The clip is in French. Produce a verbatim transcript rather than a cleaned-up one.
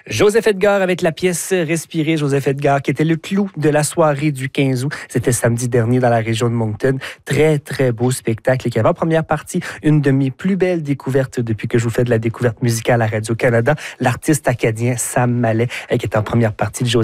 Joseph Edgar avec la pièce Respirer. Joseph Edgar qui était le clou de la soirée du quinze août. C'était samedi dernier dans la région de Moncton. Très, très beau spectacle et qui avait en première partie une de mes plus belles découvertes depuis que je vous fais de la découverte musicale à Radio-Canada. L'artiste acadien Sam Mallet qui était en première partie de Joseph